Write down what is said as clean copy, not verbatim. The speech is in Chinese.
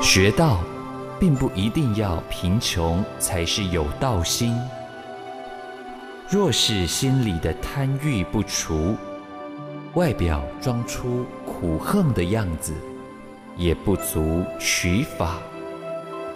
学道，并不一定要贫穷才是有道心。若是心里的贪欲不除，外表装出苦横的样子，也不足取法。